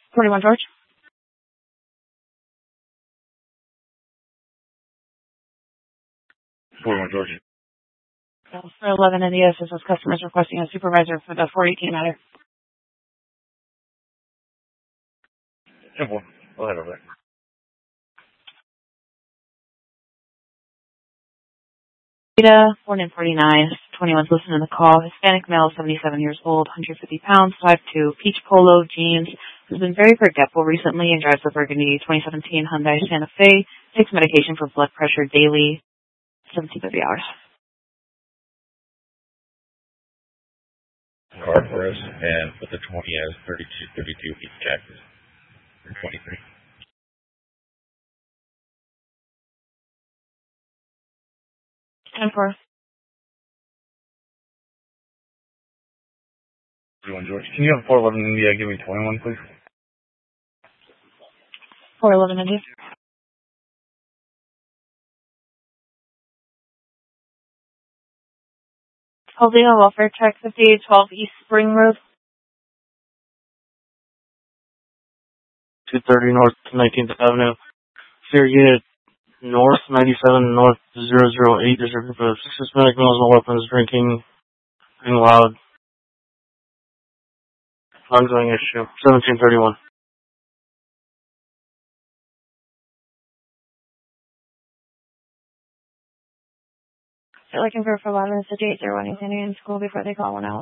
41 George. 41 George. For 11 NDS, this is customers requesting a supervisor for the 418 matter. Simple. Go ahead over there. Rita, born in 49, 21's listening to the call. Hispanic male, 77 years old, 150 pounds, 5'2", peach polo, jeans. Has been very forgetful recently and drives a burgundy 2017 Hyundai Santa Fe. Takes medication for blood pressure daily, 17-30 hours. Car for us, and put the 20 as 32 each taxes. 23. 10-4. 41 George. Can you have 411 India give me 21, please? 411 India. Holding welfare check 5812 East Spring Road. 230 North 19th Avenue. Fear Unit North 97 North 008. There's a group of 6 Hispanic males, no weapons, drinking, being loud. Ongoing issue. 1731. They're looking for 11 to date. They're running in school before they call one out.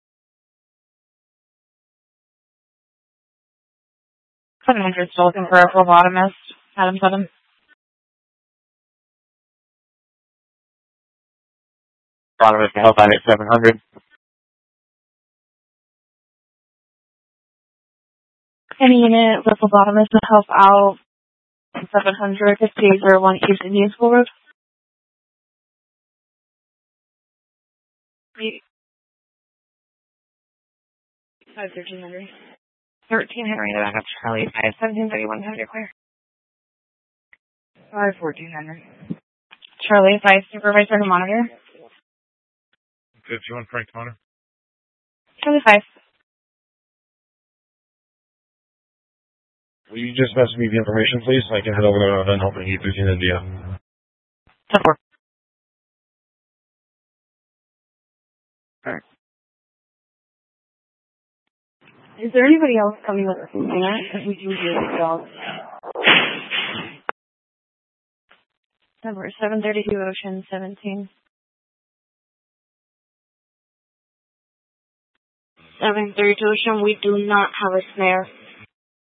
700 still looking for a phlebotomist. Adam 7. Phlebotomist to help out at 700. Any unit with phlebotomist to help out 700 5801 East Indian School Road. 13 Henry. 13 Henry, the backup Charlie 5 1731 Henry clear. 514 Henry. Charlie 5 supervisor to monitor. 51 Frank Connor. Charlie 5. Will you just message me the information, please, so I can head over there and hoping you through India. 10-4. Alright. Is there anybody else coming with us tonight? Because we do hear the dogs. Number 732 Ocean 17. 732 Ocean, we do not have a snare.